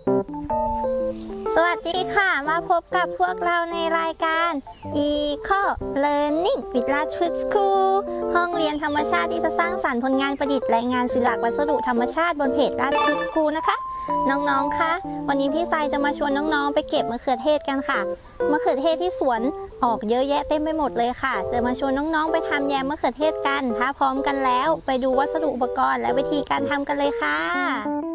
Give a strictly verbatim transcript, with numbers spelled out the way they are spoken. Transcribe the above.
สวัสดีค่ะมาพบกับพวกเราในรายการ Eco Learning with Rajput School ห้องเรียนธรรมชาติที่จะสร้างสรรค์ผลงานประดิษฐ์และงานศิลปวัสดุธรรมชาติบนเพจ Rajput School นะคะน้องๆคะวันนี้พี่ทรายจะมาชวนน้องๆไปเก็บมะเขือเทศกันค่ะมะเขือเทศที่สวนออกเยอะแยะเต็มไปหมดเลยค่ะจะมาชวนน้องๆไปทำแยมมะเขือเทศกันถ้าพร้อมกันแล้วไปดูวัสดุอุปกรณ์และวิธีการทำกันเลยค่ะ